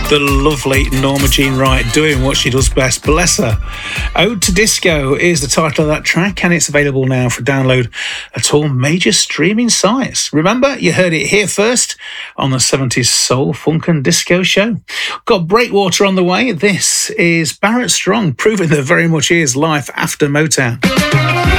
The lovely Norma Jean Wright doing what she does best. Bless her. Ode to Disco is the title of that track, and it's available now for download at all major streaming sites. Remember, you heard it here first on the 70s Soul, Funk and Disco show. Got Breakwater on the way. This is Barrett Strong, proving there very much is life after Motown.